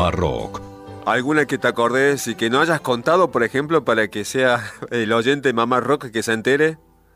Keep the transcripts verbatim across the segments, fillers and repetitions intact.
Mamá Rock. ¿Alguna que te acordes y que no hayas contado, por ejemplo, para que sea el oyente de Mamá Rock que se entere?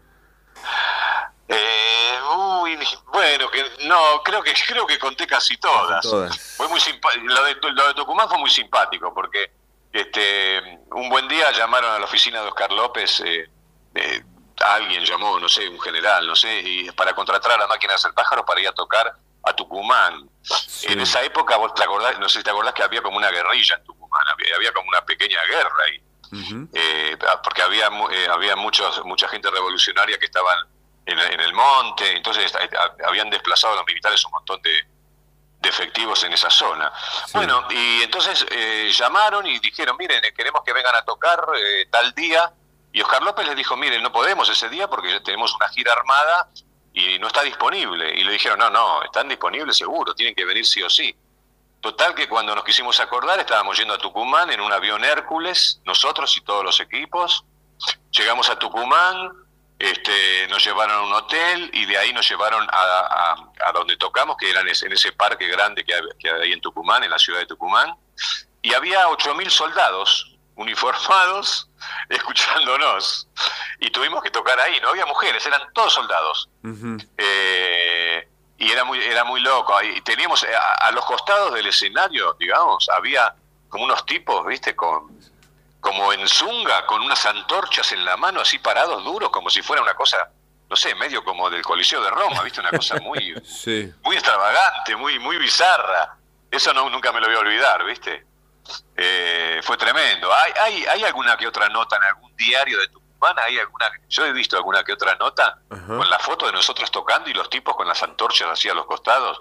Eh, uy, bueno, que no, creo que creo que conté casi todas. Casi todas. Fue muy simpa- lo de lo de Tucumán fue muy simpático porque este un buen día llamaron a la oficina de Oscar López, eh, eh, alguien llamó, no sé, un general, no sé, y para contratar a las máquinas del pájaro para ir a tocar a Tucumán. Sí. En esa época, vos te acordás, no sé si te acordás que había como una guerrilla en Tucumán, había, había como una pequeña guerra ahí, uh-huh. eh, porque había eh, había muchos mucha gente revolucionaria que estaban en, en el monte, entonces eh, habían desplazado a los militares un montón de, de efectivos en esa zona. Sí. Bueno, y entonces eh, llamaron y dijeron, miren, queremos que vengan a tocar eh, tal día, y Oscar López les dijo, miren, no podemos ese día porque ya tenemos una gira armada y no está disponible. Y le dijeron, no, no, están disponibles seguro, tienen que venir sí o sí. Total que cuando nos quisimos acordar, estábamos yendo a Tucumán en un avión Hércules, nosotros y todos los equipos. Llegamos a Tucumán, este, nos llevaron a un hotel y de ahí nos llevaron a, a, a donde tocamos, que era en ese, en ese parque grande que hay, que hay en Tucumán, en la ciudad de Tucumán. Y había ocho mil soldados uniformados escuchándonos y tuvimos que tocar ahí, no había mujeres, eran todos soldados. Uh-huh. eh, y era muy era muy loco, y teníamos a, a los costados del escenario, digamos, había como unos tipos, viste, con como en zunga, con unas antorchas en la mano, así parados duros, como si fuera una cosa, no sé, medio como del Coliseo de Roma, viste, una cosa muy sí. muy extravagante, muy muy bizarra. Eso no, nunca me lo voy a olvidar, viste. Eh, fue tremendo. ¿Hay, hay, ¿Hay alguna que otra nota en algún diario de Tucumán? ¿Hay alguna? Yo he visto alguna que otra nota uh-huh. con la foto de nosotros tocando y los tipos con las antorchas así a los costados.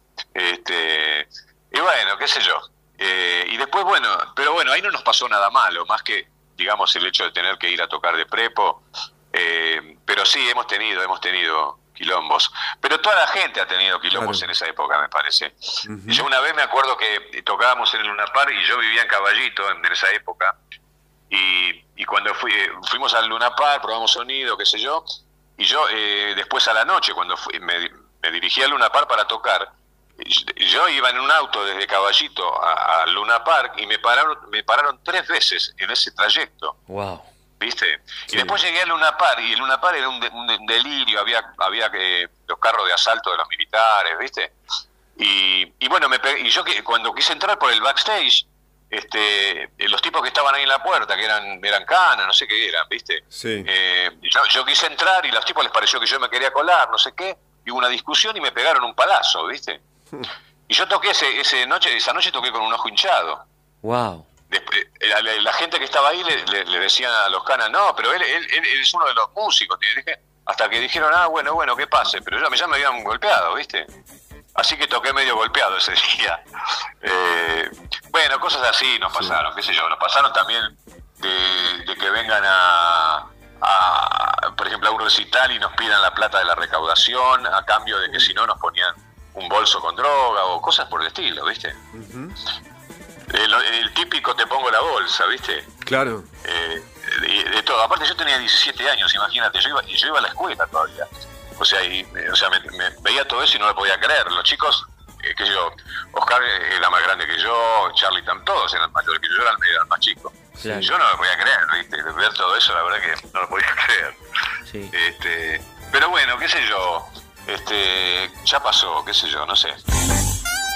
Este, y bueno, qué sé yo. Eh, y después, bueno, pero bueno, ahí no nos pasó nada malo, más que, digamos, el hecho de tener que ir a tocar de prepo. Eh, pero sí, hemos tenido, hemos tenido quilombos. Pero toda la gente ha tenido quilombos claro. en esa época, me parece. Uh-huh. Yo una vez me acuerdo que tocábamos en el Luna Park y yo vivía en Caballito en esa época. Y, y cuando fui, fuimos al Luna Park, probamos sonido, qué sé yo. Y yo eh, después a la noche, cuando fui, me, me dirigí al Luna Park para tocar, yo iba en un auto desde Caballito al Luna Park y me pararon, me pararon tres veces en ese trayecto. Wow. ¿Viste? Sí. Y después llegué al Luna Park y el Luna Park era un, de, un delirio, había había eh, los carros de asalto de los militares, ¿viste? Y, y bueno, me pegué, y yo que, cuando quise entrar por el backstage, este, los tipos que estaban ahí en la puerta, que eran eran canas, no sé qué eran, ¿viste? Sí. Eh, yo, yo quise entrar y a los tipos les pareció que yo me quería colar, no sé qué, y hubo una discusión y me pegaron un palazo, ¿viste? Y yo toqué ese, ese noche, esa noche toqué con un ojo hinchado. Wow. Después, la, la, la gente que estaba ahí le, le, le decían a los canas, no, pero él, él, él es uno de los músicos. Hasta que dijeron, ah, bueno, bueno, que pase. Pero ya, ya me habían golpeado, ¿viste? Así que toqué medio golpeado ese día. Eh, bueno, cosas así nos pasaron, qué sé yo. Nos pasaron también de, de que vengan a, a, por ejemplo, a un recital y nos pidan la plata de la recaudación a cambio de que si no nos ponían un bolso con droga o cosas por el estilo, ¿viste? Uh-huh. El, el típico te pongo la bolsa, ¿viste? Claro. Eh, de, de todo. Aparte yo tenía diecisiete años, imagínate, yo iba, yo iba a la escuela todavía. O sea, y, o sea me, me veía todo eso y no lo podía creer. Los chicos, eh, qué sé yo, Oscar era más grande que yo, Charlie también, todos eran mayores que yo, yo era, era el más chico. Claro. Yo no lo podía creer, ¿viste? Ver todo eso, la verdad que no lo podía creer. Sí. Este, pero bueno, qué sé yo, este, ya pasó, qué sé yo, no sé.